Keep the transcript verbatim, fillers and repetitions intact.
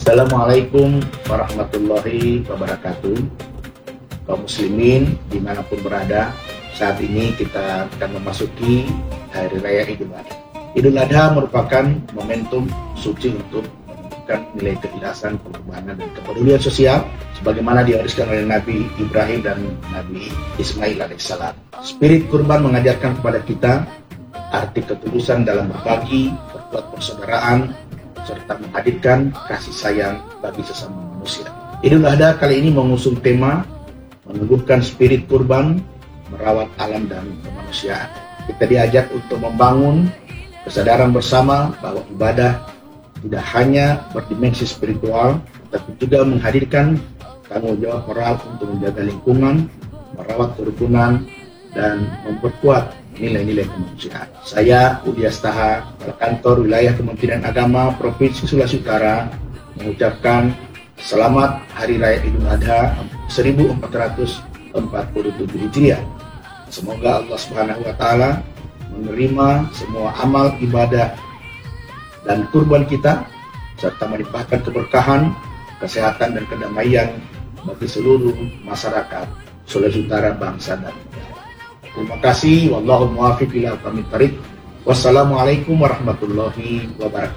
Assalamualaikum warahmatullahi wabarakatuh. Kaum muslimin dimanapun berada, saat ini kita akan memasuki Hari Raya Idul Adha. Idul Adha merupakan momentum suci untuk menunjukkan nilai keikhlasan, pengorbanan, dan kepedulian sosial sebagaimana diwariskan oleh Nabi Ibrahim dan Nabi Ismail alaihissalam. Spirit kurban mengajarkan kepada kita arti ketulusan dalam berbagi, berbuat persaudaraan, serta menghadirkan kasih sayang bagi sesama manusia. Idul Adha kali ini mengusung tema menumbuhkan spirit kurban, merawat alam dan kemanusiaan. Kita diajak untuk membangun kesadaran bersama bahwa ibadah tidak hanya berdimensi spiritual, tapi juga menghadirkan tanggung jawab moral untuk menjaga lingkungan, merawat kerukunan, dan memperkuat nilai-nilai kemanusiaan. Saya Udi Astaha, Kepala Kantor Wilayah Kementerian Agama Provinsi Sulawesi Utara, mengucapkan selamat Hari Raya Idul Adha seribu empat ratus empat puluh tujuh Hijriah. Semoga Allah Subhanahu wa Ta'ala menerima semua amal ibadah dan kurban kita, serta melimpahkan keberkahan, kesehatan, dan kedamaian bagi seluruh masyarakat Sulawesi Utara, bangsa dan negara. Terima kasih. Wallahu muwaffiq ila aqwamit thariq. Wassalamualaikum warahmatullahi wabarakatuh.